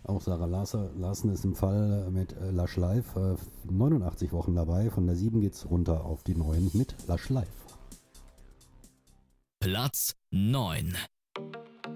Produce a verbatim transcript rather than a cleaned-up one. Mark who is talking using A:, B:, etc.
A: Auch Sarah Larsen, Larsen ist im Fall mit äh, Lush Live äh, neunundachtzig Wochen dabei. Von der sieben geht's runter auf die neun mit Lush Live.
B: Platz neun.